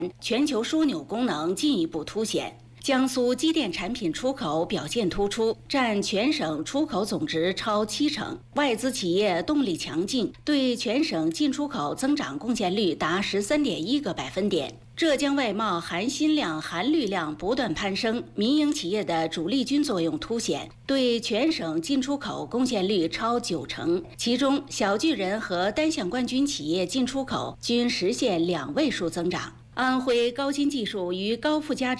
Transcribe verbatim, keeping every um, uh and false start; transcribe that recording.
全球枢纽功能进一步凸显。江苏机电产品出口表现突出，占全省出口总值超七成，外资企业动力强劲，对全省进出口增长贡献率达十三点一个百分点。浙江外贸含薪量、含绿量不断攀升，民营企业的主力军作用凸显，对全省进出口贡献率超九成。其中，小巨人和单项冠军企业进出口均实现两位数增长。安徽高新技术与高附加值